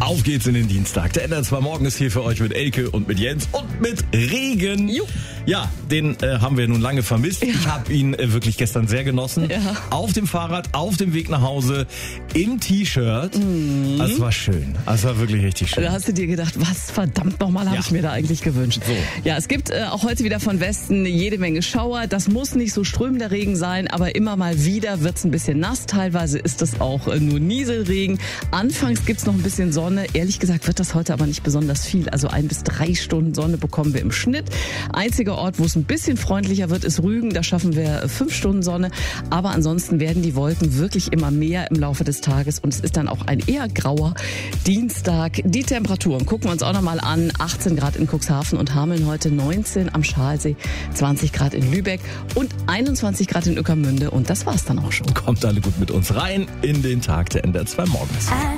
Auf geht's in den Dienstag. Der NDR 2 Morgen ist hier für euch mit Elke und mit Jens und mit Regen. Juh. Ja, den haben wir nun lange vermisst. Ja. Ich habe ihn wirklich gestern sehr genossen. Ja. Auf dem Fahrrad, auf dem Weg nach Hause, im T-Shirt. Das war schön. Das war wirklich richtig schön. Da hast du dir gedacht, was verdammt nochmal habe ich mir da eigentlich gewünscht. So. Ja, es gibt auch heute wieder von Westen jede Menge Schauer. Das muss nicht so strömender Regen sein, aber immer mal wieder wird's ein bisschen nass. Teilweise ist es auch nur Nieselregen. Anfangs gibt's noch ein bisschen Sonne. Ehrlich gesagt wird das heute aber nicht besonders viel. Also 1 bis 3 Stunden Sonne bekommen wir im Schnitt. Einziger Ort, wo es ein bisschen freundlicher wird, ist Rügen. Da schaffen wir 5 Stunden Sonne. Aber ansonsten werden die Wolken wirklich immer mehr im Laufe des Tages. Und es ist dann auch ein eher grauer Dienstag. Die Temperaturen gucken wir uns auch nochmal an. 18 Grad in Cuxhaven und Hameln heute, 19 am Schalsee, 20 Grad in Lübeck und 21 Grad in Ueckermünde. Und das war's dann auch schon. Kommt alle gut mit uns rein in den Tag der NDR 2 Morgens.